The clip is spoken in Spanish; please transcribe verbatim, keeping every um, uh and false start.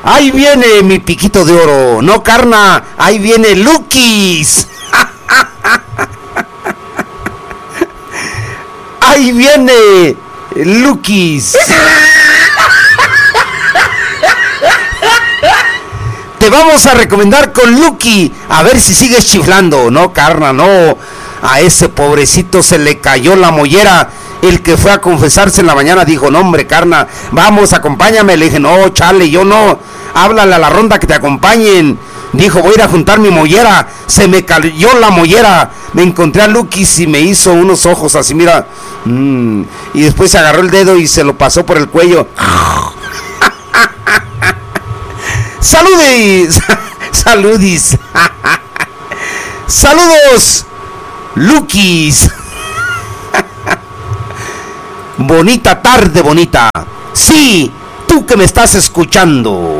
Ahí viene mi piquito de oro. No, carna, ahí viene Lukis. Ahí viene Lukis. Te vamos a recomendar con Lucky, a ver si sigues chiflando. No, carna, no. A ese pobrecito se le cayó la mollera. El que fue a confesarse en la mañana dijo, no, hombre, carna, vamos, acompáñame. Le dije, no, chale, yo no. Háblale a la ronda que te acompañen. Dijo, voy a ir a juntar mi mollera. Se me cayó la mollera. Me encontré a Lucky y me hizo unos ojos así, mira. Mm. Y después se agarró el dedo y se lo pasó por el cuello. Saludis. Saludis. Saludos, Lukis. Bonita tarde, bonita. Sí, tú que me estás escuchando.